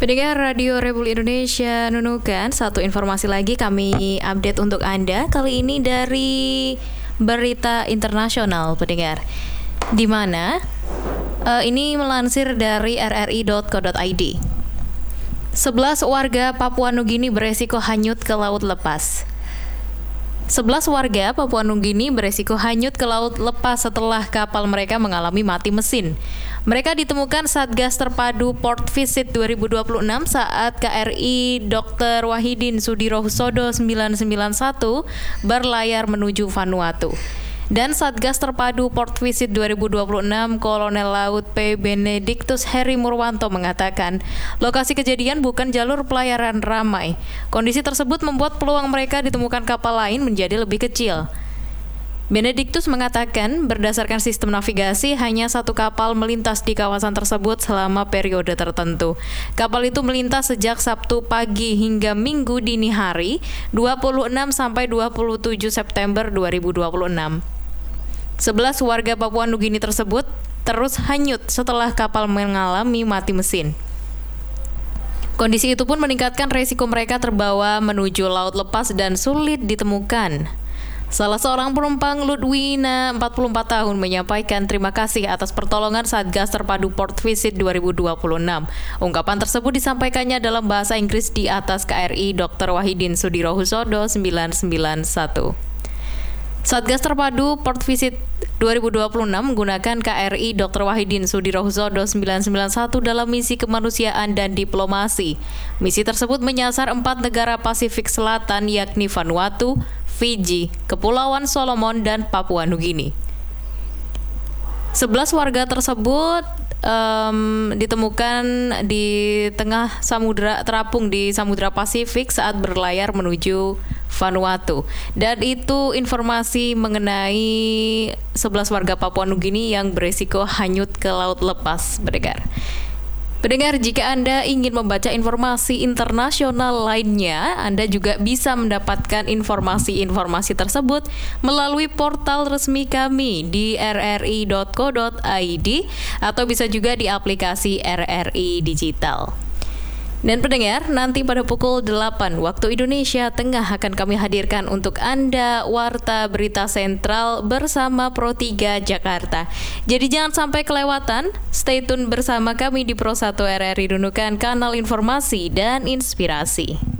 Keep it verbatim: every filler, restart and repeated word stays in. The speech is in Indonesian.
Pendengar Radio Republik Indonesia Nunukan, satu informasi lagi kami update untuk Anda. Kali ini dari berita internasional, pendengar, di mana uh, ini melansir dari r r i dot co dot i d. sebelas warga Papua Nugini beresiko hanyut ke laut lepas. sebelas warga Papua Nugini beresiko hanyut ke laut lepas setelah kapal mereka mengalami mati mesin. Mereka ditemukan Satgas Terpadu Port Visit dua ribu dua puluh enam saat K R I dokter Wahidin Sudirohusodo sembilan sembilan satu berlayar menuju Vanuatu. Dan Satgas Terpadu Port Visit dua ribu dua puluh enam Kolonel Laut P. Benedictus Heri Murwanto mengatakan, lokasi kejadian bukan jalur pelayaran ramai. Kondisi tersebut membuat peluang mereka ditemukan kapal lain menjadi lebih kecil. Benedictus mengatakan, berdasarkan sistem navigasi, hanya satu kapal melintas di kawasan tersebut selama periode tertentu. Kapal itu melintas sejak Sabtu pagi hingga Minggu dini hari, dua puluh enam sampai dua puluh tujuh September dua ribu dua puluh enam. sebelas warga Papua Nugini tersebut terus hanyut setelah kapal mengalami mati mesin. Kondisi itu pun meningkatkan resiko mereka terbawa menuju laut lepas dan sulit ditemukan. Salah seorang penumpang, Ludwina, empat puluh empat tahun, menyampaikan terima kasih atas pertolongan Satgas Terpadu Port Visit dua ribu dua puluh enam. Ungkapan tersebut disampaikannya dalam bahasa Inggris di atas K R I dokter Wahidin Sudirohusodo sembilan sembilan satu. Satgas Terpadu Port Visit dua ribu dua puluh enam menggunakan K R I dokter Wahidin Sudirohusodo sembilan sembilan satu dalam misi kemanusiaan dan diplomasi. Misi tersebut menyasar empat negara Pasifik Selatan, yakni Vanuatu, Fiji, Kepulauan Solomon, dan Papua Nugini. sebelas warga tersebut um, ditemukan di tengah samudra, terapung di Samudra Pasifik saat berlayar menuju Vanuatu. Dan itu informasi mengenai sebelas warga Papua Nugini yang beresiko hanyut ke laut lepas, pendengar. Pendengar, jika Anda ingin membaca informasi internasional lainnya, Anda juga bisa mendapatkan informasi-informasi tersebut melalui portal resmi kami di r r i dot co dot i d atau bisa juga di aplikasi R R I Digital. Dan pendengar, nanti pada pukul delapan waktu Indonesia Tengah akan kami hadirkan untuk Anda Warta Berita Sentral bersama Pro tiga Jakarta. Jadi jangan sampai kelewatan, stay tune bersama kami di Pro satu R R I Nunukan, kanal informasi dan inspirasi.